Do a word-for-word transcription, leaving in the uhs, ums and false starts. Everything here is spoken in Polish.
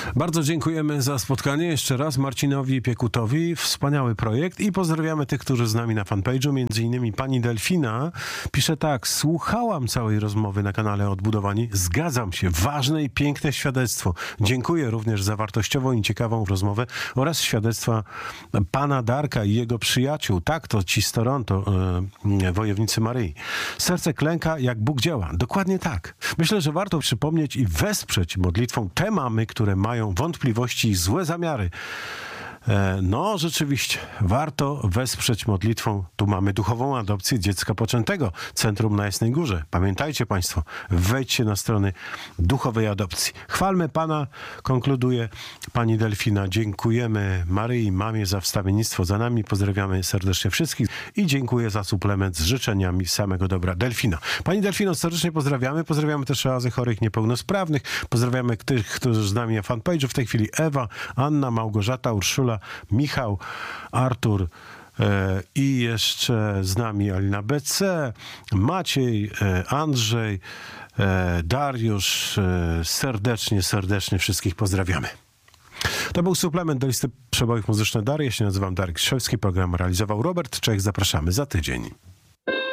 Bardzo dziękujemy za spotkanie jeszcze raz Marcinowi Piekutowi. Wspaniały projekt i pozdrawiamy tych, którzy z nami na fanpage'u. Między innymi pani Delfina pisze tak: słuchałam całej rozmowy na kanale Odbudowani. Zgadzam się. Ważne i piękne świadectwo. Dziękuję również za wartościową i ciekawą rozmowę oraz świadectwa pana Darka i jego przyjaciół. Tak, to ci z Toronto, e, wojownicy Maryi. Serce klęka, jak Bóg działa. Dokładnie tak. Myślę, że warto przypomnieć i wesprzeć modlitwą te mamy, które mają wątpliwości i złe zamiary. No, rzeczywiście, warto wesprzeć modlitwą. Tu mamy duchową adopcję dziecka poczętego. Centrum na Jasnej Górze. Pamiętajcie Państwo, wejdźcie na strony duchowej adopcji. Chwalmy Pana, konkluduje pani Delfina. Dziękujemy Maryi, mamie za wstawiennictwo za nami. Pozdrawiamy serdecznie wszystkich i dziękuję za suplement z życzeniami samego dobra. Delfina. Pani Delfino, serdecznie pozdrawiamy. Pozdrawiamy też Oazę Chorych Niepełnosprawnych. Pozdrawiamy tych, którzy z nami na fanpage'u. W tej chwili Ewa, Anna, Małgorzata, Urszula, Michał, Artur e, i jeszcze z nami Alina B C, Maciej, e, Andrzej, e, Dariusz. E, serdecznie, serdecznie wszystkich pozdrawiamy. To był suplement do listy przebojów muzycznych Dary. Ja się nazywam Darek Krzyszewski. Program realizował Robert Czech. Zapraszamy za tydzień.